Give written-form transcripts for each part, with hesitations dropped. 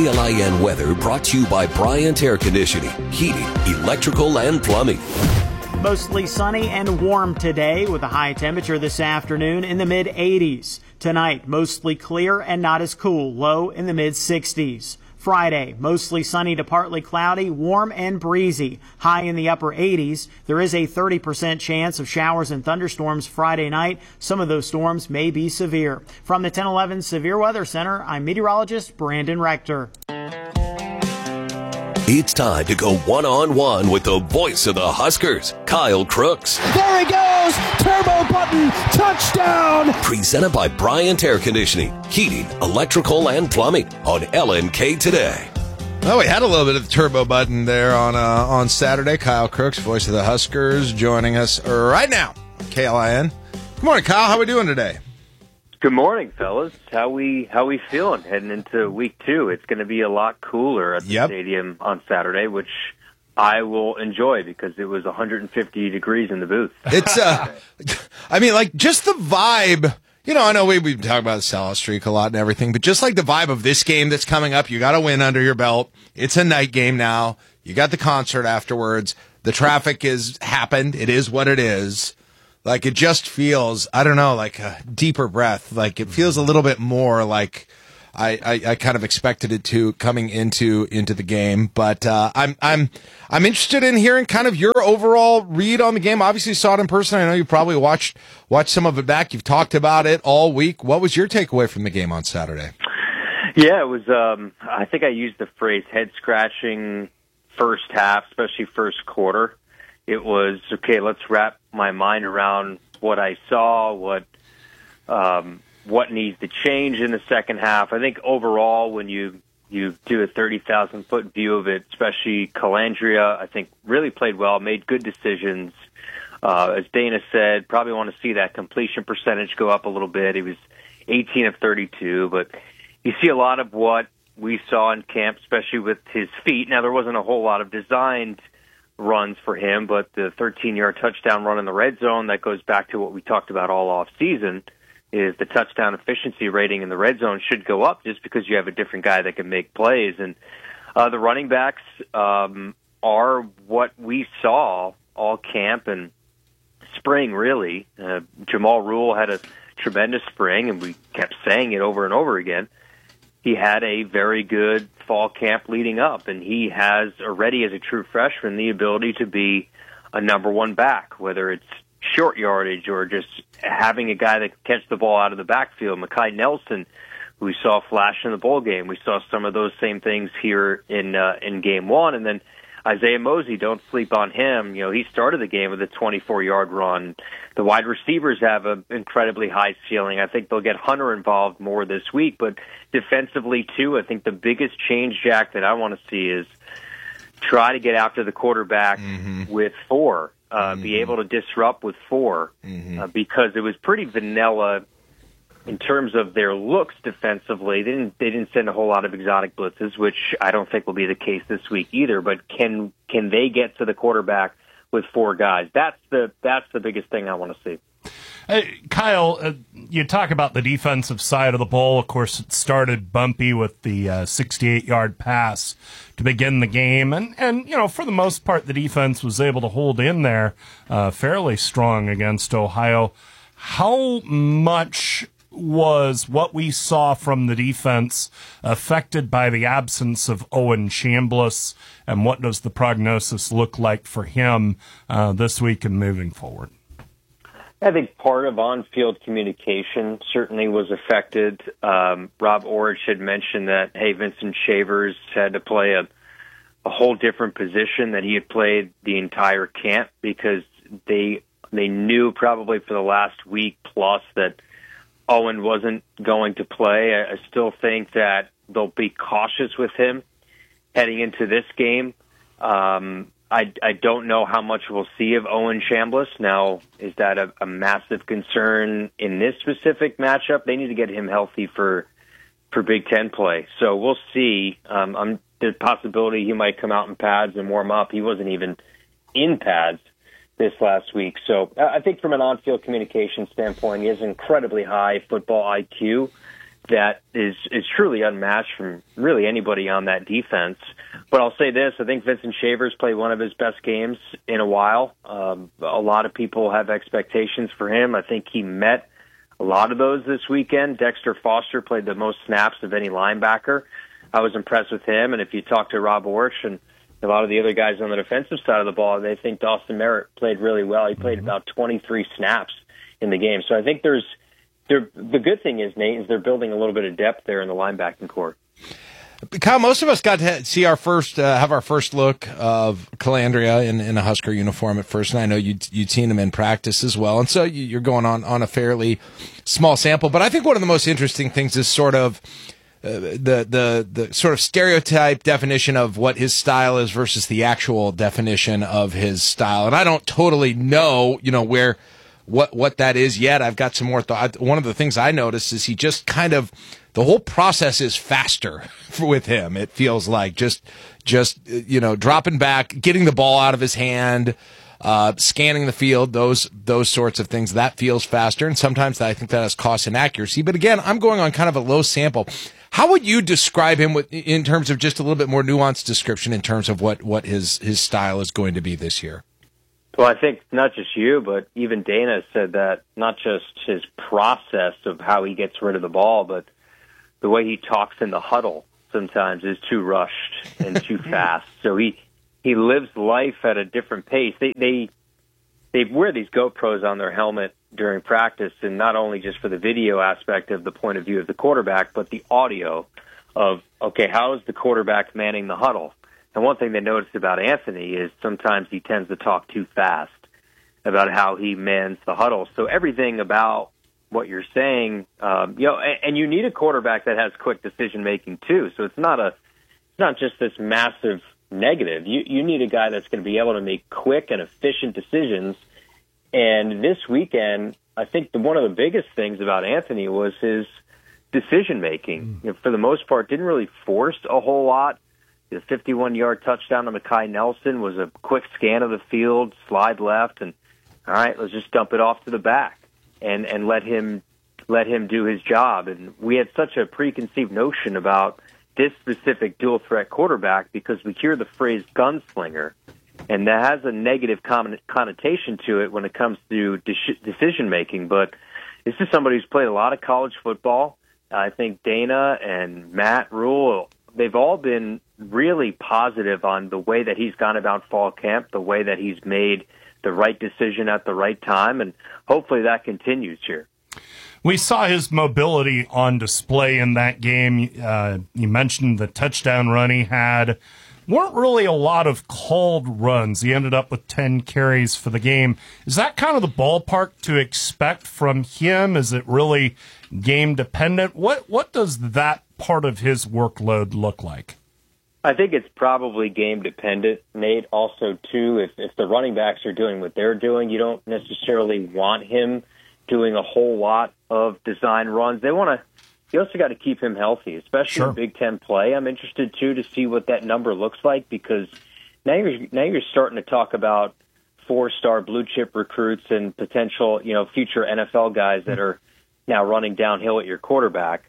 KLIN weather brought to you by Bryant Air Conditioning, Heating, Electrical, and Plumbing. Mostly sunny and warm today with a high temperature this afternoon in the mid-80s. Tonight, mostly clear and not as cool, low in the mid-60s. Friday, mostly sunny to partly cloudy, warm and breezy, high in the upper 80s. There is a 30% chance of showers and thunderstorms Friday night. Some of those storms may be severe. From the 1011 Severe Weather Center, I'm meteorologist Brandon Rector. It's time to go one-on-one with the voice of the Huskers, Kyle Crooks. There he goes! Turbo button! Touchdown! Presented by Bryant Air Conditioning, Heating, Electrical, and Plumbing on LNK Today. Well, we had a little bit of the turbo button there on Saturday. Kyle Crooks, voice of the Huskers, joining us right now on KLIN. Good morning, Kyle. How are we doing today? Good morning, fellas. How we feeling heading into week 2? It's going to be a lot cooler at the stadium on Saturday, which I will enjoy because it was 150 degrees in the booth. It's I mean, like, just the vibe. You know, I know we've talked about the sellout streak a lot and everything, but just like the vibe of this game that's coming up, you got a win under your belt. It's a night game now. You got the concert afterwards. The traffic has happened. It is what it is. Like, it just feels, I don't know, like a deeper breath. Like, it feels a little bit more like I kind of expected it to coming into the game. But I'm interested in hearing kind of your overall read on the game. Obviously, you saw it in person. I know you probably watched some of it back. You've talked about it all week. What was your takeaway from the game on Saturday? Yeah, it was, I think I used the phrase head-scratching first half, especially first quarter. It was, okay, let's wrap my mind around what I saw, what needs to change in the second half. I think overall, when you do a 30,000-foot view of it, especially Calandria, I think really played well, made good decisions. As Dana said, probably want to see that completion percentage go up a little bit. He was 18 of 32, but you see a lot of what we saw in camp, especially with his feet. Now, there wasn't a whole lot of designed runs for him, but the 13-yard touchdown run in the red zone, that goes back to what we talked about all off season, is the touchdown efficiency rating in the red zone should go up just because you have a different guy that can make plays. And the running backs are what we saw all camp and spring, really. Jamal Rule had a tremendous spring, and we kept saying it over and over again. He had a very good fall camp leading up, and he has already, as a true freshman, the ability to be a number one back, whether it's short yardage or just having a guy that can catch the ball out of the backfield. Mekhi Nelson, who we saw flash in the bowl game, we saw some of those same things here in game one. And then Isaiah Mosey, don't sleep on him. You know, he started the game with a 24-yard run. The wide receivers have an incredibly high ceiling. I think they'll get Hunter involved more this week. But defensively, too, I think the biggest change, Jack, that I want to see is try to get after the quarterback with 4, be able to disrupt with 4, because it was pretty vanilla in terms of their looks defensively. They didn't send a whole lot of exotic blitzes, which I don't think will be the case this week either. But can they get to the quarterback with 4 guys? That's the biggest thing I want to see. Hey, Kyle, you talk about the defensive side of the ball. Of course, it started bumpy with the 68-yard pass to begin the game. And, you know, for the most part, the defense was able to hold in there fairly strong against Ohio. How much was what we saw from the defense affected by the absence of Owen Chambliss, and what does the prognosis look like for him this week and moving forward? I think part of on-field communication certainly was affected. Rob Orich had mentioned that, hey, Vincent Shavers had to play a whole different position that he had played the entire camp, because they knew probably for the last week plus that Owen wasn't going to play. I still think that they'll be cautious with him heading into this game. I don't know how much we'll see of Owen Chambliss. Now, is that a massive concern in this specific matchup? They need to get him healthy for Big Ten play. So we'll see. There's a possibility he might come out in pads and warm up. He wasn't even in pads this last week. So I think from an on-field communication standpoint, he has incredibly high football IQ. that is truly unmatched from really anybody on that defense. But I'll say this, I think Vincent Shavers played one of his best games in a while. A lot of people have expectations for him. I think he met a lot of those this weekend. Dexter Foster played the most snaps of any linebacker. I was impressed with him, and if you talk to Rob Orch and a lot of the other guys on the defensive side of the ball, they think Dawson Merritt played really well. He played about 23 snaps in the game. So I think the good thing is, Nate, is they're building a little bit of depth there in the linebacking core. Kyle, most of us got to see have our first look of Calandria in a Husker uniform at first, and I know you'd seen him in practice as well, and so you're going on a fairly small sample. But I think one of the most interesting things is sort of the sort of stereotype definition of what his style is versus the actual definition of his style, and I don't totally know, where what that is yet. I've got some more thought. One of the things I noticed is he just kind of, the whole process is faster with him. It feels like just dropping back, getting the ball out of his hand, scanning the field, those sorts of things. That feels faster, and sometimes I think that has cost inaccuracy. But again, I'm going on kind of a low sample. How would you describe him in terms of just a little bit more nuanced description in terms of what his style is going to be this year? Well, I think not just you, but even Dana said that not just his process of how he gets rid of the ball, but the way he talks in the huddle sometimes is too rushed and too fast. So he lives life at a different pace. They wear these GoPros on their helmet during practice, and not only just for the video aspect of the point of view of the quarterback, but the audio of, okay, how is the quarterback manning the huddle? And one thing they noticed about Anthony is sometimes he tends to talk too fast about how he mans the huddle. So everything about what you're saying, and you need a quarterback that has quick decision making too. So it's not just this massive negative. You need a guy that's going to be able to make quick and efficient decisions. And this weekend, I think one of the biggest things about Anthony was his decision making. For the most part, didn't really force a whole lot. The 51-yard touchdown to Mekhi Nelson was a quick scan of the field, slide left, and all right, let's just dump it off to the back and let him do his job. And we had such a preconceived notion about this specific dual threat quarterback because we hear the phrase gunslinger, and that has a negative connotation to it when it comes to decision making. But this is somebody who's played a lot of college football. I think Dana and Matt Rule, they've all been really positive on the way that he's gone about fall camp, the way that he's made the right decision at the right time, and hopefully that continues here. We saw his mobility on display in that game. You mentioned the touchdown run he had. Weren't really a lot of called runs. He ended up with 10 carries for the game. Is that kind of the ballpark to expect from him? Is it really game dependent? What does that part of his workload look like? I think it's probably game dependent, Nate. Also, too, if the running backs are doing what they're doing, you don't necessarily want him doing a whole lot of design runs. You also got to keep him healthy, especially in Big Ten play. I'm interested too to see what that number looks like because now you're starting to talk about 4-star blue chip recruits and potential future NFL guys that are now running downhill at your quarterback.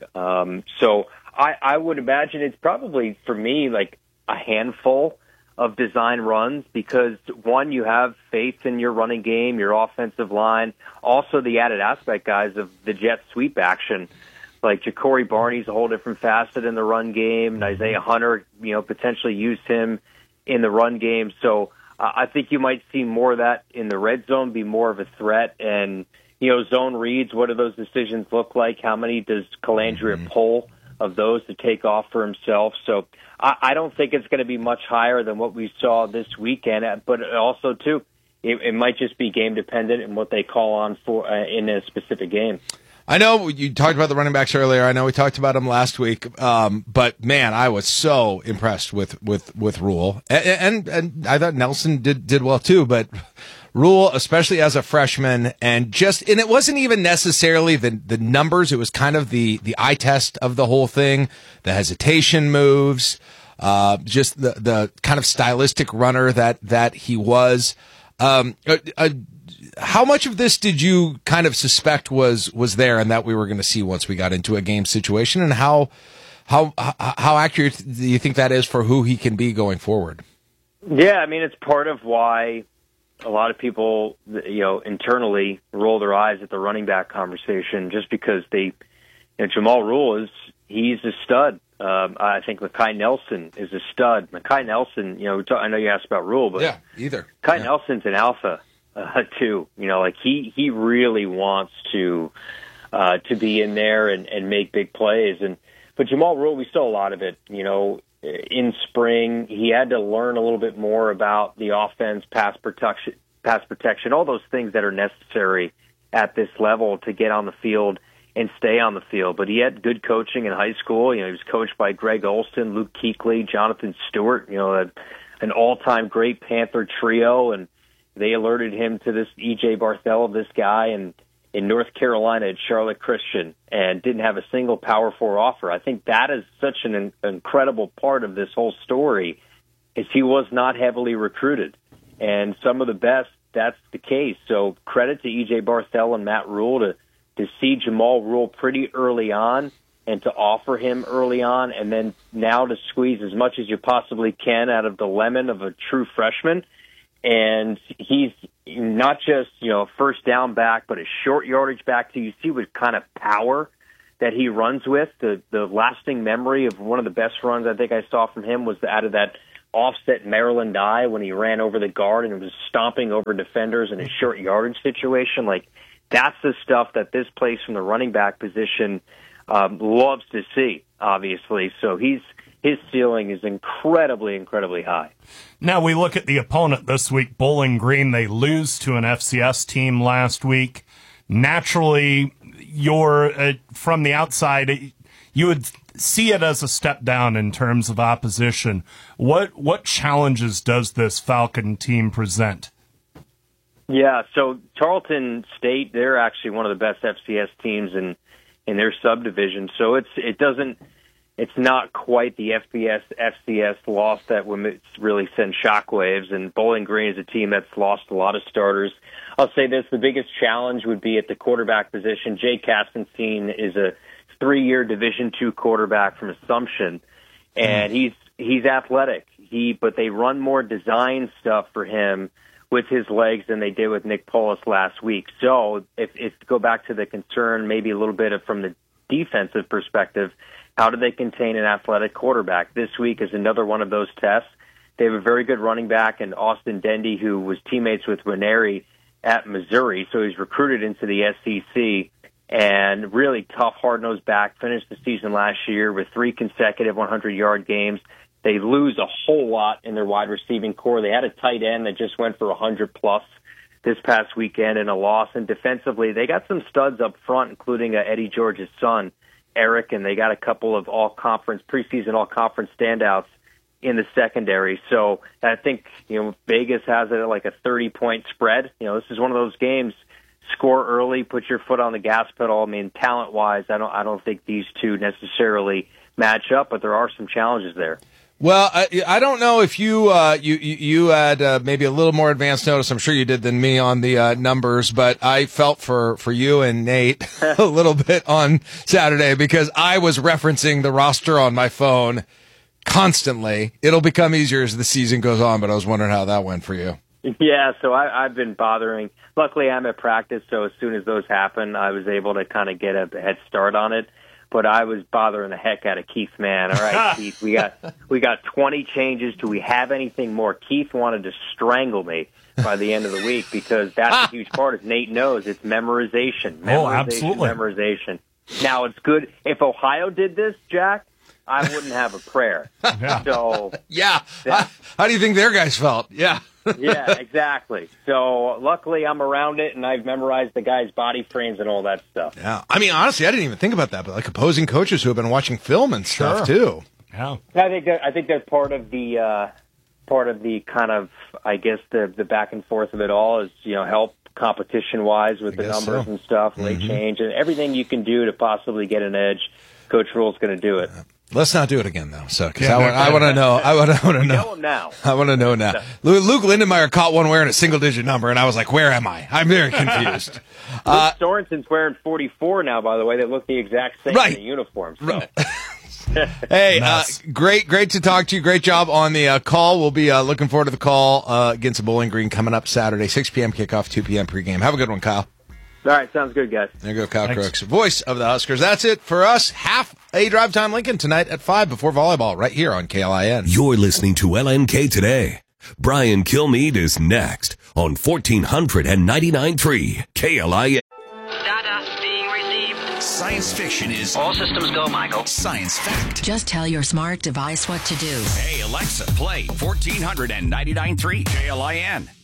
So I would imagine it's probably, for me, like a handful of design runs because, one, you have faith in your running game, your offensive line, also the added aspect, guys, of the jet sweep action. Like Ja'Cory Barney's a whole different facet in the run game, and Isaiah Hunter, potentially use him in the run game. So I think you might see more of that in the red zone, be more of a threat. And, zone reads, what do those decisions look like? How many does Calandria pull of those to take off for himself? So I don't think it's going to be much higher than what we saw this weekend. But also, too, it might just be game dependent and what they call on for in a specific game. I know you talked about the running backs earlier. I know we talked about them last week. But man, I was so impressed with Rule, and I thought Nelson did well too. But Rule, especially as a freshman, and it wasn't even necessarily the numbers. It was kind of the eye test of the whole thing, the hesitation moves, just the kind of stylistic runner that he was. how much of this did you kind of suspect was there and that we were going to see once we got into a game situation, and how accurate do you think that is for who he can be going forward? Yeah, I mean, it's part of why a lot of people, internally roll their eyes at the running back conversation, just because Jamal Rule he's a stud. I think Mekhi Nelson is a stud. Mekhi Nelson, I know you asked about Rule, but Mekhi Nelson's an alpha too. He really wants to be in there and make big plays. But Jamal Rule, we saw a lot of it. In spring, he had to learn a little bit more about the offense, pass protection, all those things that are necessary at this level to get on the field and stay on the field. But he had good coaching in high school. He was coached by Greg Olson, Luke Kuechly, Jonathan Stewart, an all-time great Panther trio, and they alerted him to this E.J. Barthel, this guy, and in North Carolina at Charlotte Christian, and didn't have a single Power 4 offer. I think that is such an incredible part of this whole story, is he was not heavily recruited. And some of the best, that's the case. So credit to E.J. Barthel and Matt Rule to see Jamal Rule pretty early on and to offer him early on, and then now to squeeze as much as you possibly can out of the lemon of a true freshman. And he's not just, first down back, but a short yardage back. So you see what kind of power that he runs with. The lasting memory of one of the best runs I think I saw from him was out of that offset Maryland eye when he ran over the guard and was stomping over defenders in a short yardage situation. That's the stuff that this place from the running back position loves to see, obviously. So his ceiling is incredibly, incredibly high. Now we look at the opponent this week, Bowling Green. They lose to an FCS team last week. Naturally, you're from the outside, you would see it as a step down in terms of opposition. What challenges does this Falcon team present? Yeah, so Tarleton State, they're actually one of the best FCS teams in their subdivision. So it's not quite the FCS loss that would really send shockwaves, and Bowling Green is a team that's lost a lot of starters. I'll say this, the biggest challenge would be at the quarterback position. Jay Kastenstein is a 3-year Division II quarterback from Assumption, and he's athletic. But they run more design stuff for him with his legs than they did with Nick Polis last week. So if to go back to the concern, maybe a little bit from the defensive perspective, how do they contain an athletic quarterback? This week is another one of those tests. They have a very good running back in Austin Dendy, who was teammates with Ranieri at Missouri, so he's recruited into the SEC, and really tough, hard-nosed back, finished the season last year with 3 consecutive 100-yard games. They lose a whole lot in their wide receiving core. They had a tight end that just went for 100-plus this past weekend in a loss, and defensively they got some studs up front, including Eddie George's son, Eric, and they got a couple of preseason all-conference standouts in the secondary. So I think, Vegas has it at like a 30-point spread. This is one of those games, score early, put your foot on the gas pedal. I mean, talent-wise, I don't think these two necessarily match up, but there are some challenges there. Well, I don't know if you had maybe a little more advanced notice. I'm sure you did than me on the numbers, but I felt for you and Nate a little bit on Saturday because I was referencing the roster on my phone constantly. It'll become easier as the season goes on, but I was wondering how that went for you. Yeah, so I've been bothering. Luckily, I'm at practice, so as soon as those happen, I was able to kind of get a head start on it. But I was bothering the heck out of Keith, man. All right, Keith, we got 20 changes. Do we have anything more? Keith wanted to strangle me by the end of the week because that's a huge part. As Nate knows, it's memorization. Absolutely. Memorization. Now, it's good. If Ohio did this, Jack, I wouldn't have a prayer. Yeah. So yeah. How do you think their guys felt? Yeah. Yeah, exactly. So luckily I'm around it, and I've memorized the guys' body frames and all that stuff. Yeah. I mean, honestly, I didn't even think about that, but like opposing coaches who have been watching film and stuff too. Yeah. I think that's part of the kind of, I guess, the back and forth of it all is, help competition-wise with the numbers and stuff. And they change, and everything you can do to possibly get an edge, Coach Rule's going to do it. Let's not do it again, though. So, because I want to know. I want to know. Tell him now. I want to know now. Luke Lindenmeyer caught one wearing a single-digit number, and I was like, "Where am I?" I'm very confused. Luke Sorensen's wearing 44 now. By the way, they look the exact same in the uniform. So. Right. Hey, great to talk to you. Great job on the call. We'll be looking forward to the call against the Bowling Green coming up Saturday, 6 p.m. kickoff, 2 p.m. pregame. Have a good one, Kyle. All right, sounds good, guys. There you go, Kyle Crooks, voice of the Huskers. That's it for us. Half a Drive Time Lincoln tonight at 5 before volleyball right here on KLIN. You're listening to LNK Today. Brian Kilmeade is next on 1499.3 KLIN. Data being received. Science fiction is All systems go, Michael. science fact. Just tell your smart device what to do. Hey, Alexa, play 1499.3 KLIN.